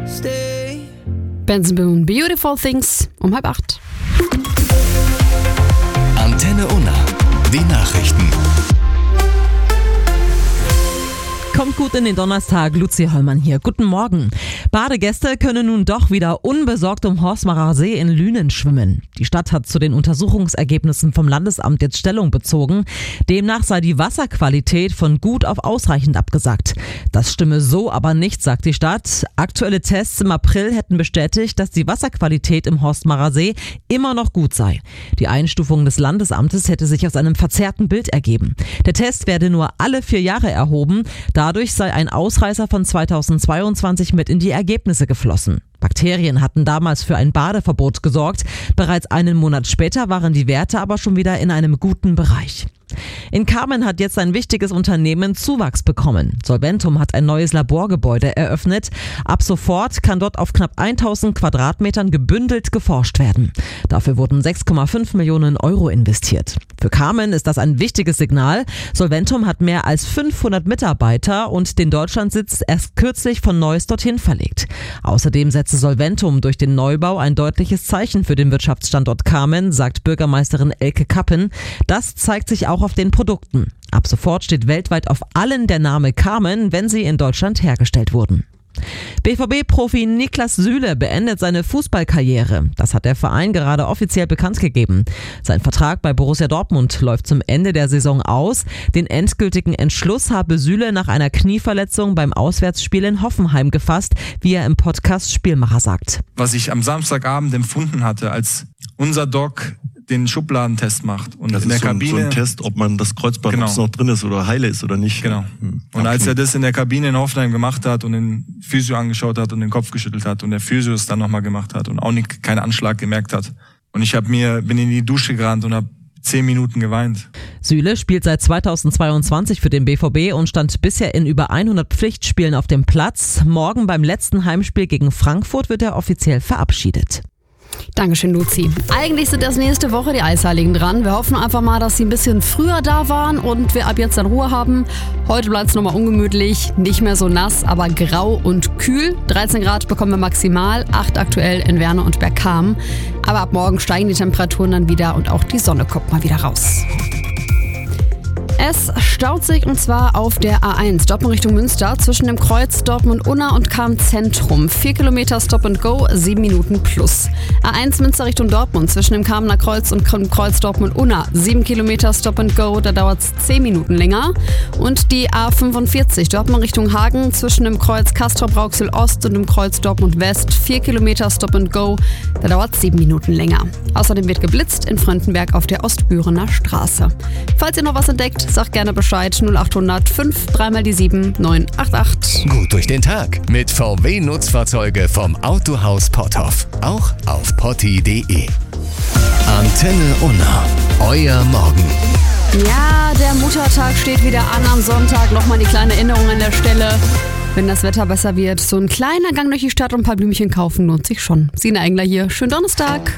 stay. Benson Boone, Beautiful Things, um 7:30. Antenne Unna, die Nachrichten. Kommt gut in den Donnerstag, Luzi Hollmann hier. Guten Morgen. Badegäste können nun doch wieder unbesorgt um Horstmacher See in Lünen schwimmen. Die Stadt hat zu den Untersuchungsergebnissen vom Landesamt jetzt Stellung bezogen. Demnach sei die Wasserqualität von gut auf ausreichend abgesagt. Das stimme so aber nicht, sagt die Stadt. Aktuelle Tests im April hätten bestätigt, dass die Wasserqualität im Horstmacher See immer noch gut sei. Die Einstufung des Landesamtes hätte sich aus einem verzerrten Bild ergeben. Der Test werde nur alle 4 Jahre erhoben. Dadurch sei ein Ausreißer von 2022 mit in die Ergebnisse geflossen. Bakterien hatten damals für ein Badeverbot gesorgt. Bereits einen Monat später waren die Werte aber schon wieder in einem guten Bereich. In Kamen hat jetzt ein wichtiges Unternehmen Zuwachs bekommen. Solventum hat ein neues Laborgebäude eröffnet. Ab sofort kann dort auf knapp 1000 Quadratmetern gebündelt geforscht werden. Dafür wurden 6,5 Millionen Euro investiert. Für Kamen ist das ein wichtiges Signal. Solventum hat mehr als 500 Mitarbeiter und den Deutschlandsitz erst kürzlich von Neuss dorthin verlegt. Außerdem setze Solventum durch den Neubau ein deutliches Zeichen für den Wirtschaftsstandort Kamen, sagt Bürgermeisterin Elke Kappen. Das zeigt sich auch auf den Produkten. Ab sofort steht weltweit auf allen der Name Kamen, wenn sie in Deutschland hergestellt wurden. BVB-Profi Niklas Süle beendet seine Fußballkarriere. Das hat der Verein gerade offiziell bekannt gegeben. Sein Vertrag bei Borussia Dortmund läuft zum Ende der Saison aus. Den endgültigen Entschluss habe Süle nach einer Knieverletzung beim Auswärtsspiel in Hoffenheim gefasst, wie er im Podcast Spielmacher sagt. Was ich am Samstagabend empfunden hatte, als unser Doc den Schubladentest macht. Und das in der ist Kabine, so ein Test, ob man das Kreuzband, genau, ob es noch drin ist oder heile ist oder nicht. Genau. Und als er das in der Kabine in Hoffenheim gemacht hat und den Physio angeschaut hat und den Kopf geschüttelt hat und der Physio es dann nochmal gemacht hat und auch keinen Anschlag gemerkt hat. Und ich bin in die Dusche gerannt und habe 10 Minuten geweint. Süle spielt seit 2022 für den BVB und stand bisher in über 100 Pflichtspielen auf dem Platz. Morgen beim letzten Heimspiel gegen Frankfurt wird er offiziell verabschiedet. Dankeschön, Luzi. Eigentlich sind erst nächste Woche die Eisheiligen dran. Wir hoffen einfach mal, dass sie ein bisschen früher da waren und wir ab jetzt dann Ruhe haben. Heute bleibt es nochmal ungemütlich, nicht mehr so nass, aber grau und kühl. 13 Grad bekommen wir maximal, 8 aktuell in Werne und Bergkamen. Aber ab morgen steigen die Temperaturen dann wieder und auch die Sonne kommt mal wieder raus. Es staut sich und zwar auf der A1 Dortmund Richtung Münster zwischen dem Kreuz Dortmund-Unna und Cham-Zentrum. 4 Kilometer Stop and Go, 7 Minuten plus. A1 Münster Richtung Dortmund zwischen dem Kamener Kreuz und Kreuz Dortmund-Unna. 7 Kilometer Stop and Go, da dauert es 10 Minuten länger. Und die A45 Dortmund Richtung Hagen zwischen dem Kreuz Castrop-Rauxel Ost und dem Kreuz Dortmund West. 4 Kilometer Stop and Go, da dauert es 7 Minuten länger. Außerdem wird geblitzt in Fröndenberg auf der Ostbürener Straße. Falls ihr noch was entdeckt, sagt gerne Bescheid. 0800 5 3 die 7 988. Gut durch den Tag mit VW-Nutzfahrzeuge vom Autohaus Potthoff. Auch auf potti.de. Antenne Unna. Euer Morgen. Ja, der Muttertag steht wieder an am Sonntag. Nochmal die kleine Erinnerung an der Stelle. Wenn das Wetter besser wird, so ein kleiner Gang durch die Stadt und ein paar Blümchen kaufen lohnt sich schon. Sina Engler hier. Schönen Donnerstag.